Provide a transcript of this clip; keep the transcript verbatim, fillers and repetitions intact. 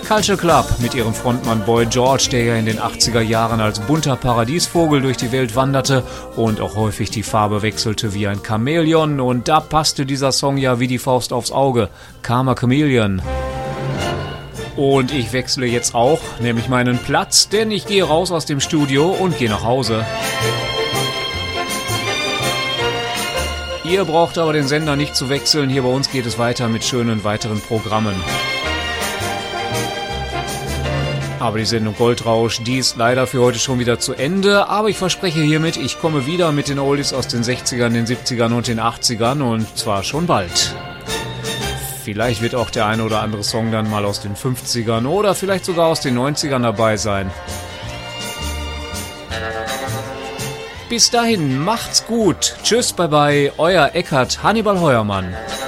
Culture Club mit ihrem Frontmann Boy George, der ja in den achtziger Jahren als bunter Paradiesvogel durch die Welt wanderte und auch häufig die Farbe wechselte wie ein Chamäleon. Und da passte dieser Song ja wie die Faust aufs Auge. Karma Chameleon. Und ich wechsle jetzt auch, nämlich meinen Platz, denn ich gehe raus aus dem Studio und gehe nach Hause. Ihr braucht aber den Sender nicht zu wechseln. Hier bei uns geht es weiter mit schönen weiteren Programmen. Aber die Sendung Goldrausch, die ist leider für heute schon wieder zu Ende. Aber ich verspreche hiermit, ich komme wieder mit den Oldies aus den sechzigern, den siebzigern und den achtzigern und zwar schon bald. Vielleicht wird auch der eine oder andere Song dann mal aus den fünfzigern oder vielleicht sogar aus den neunzigern dabei sein. Bis dahin, macht's gut. Tschüss, bye bye, euer Eckhard Hannibal Heuermann.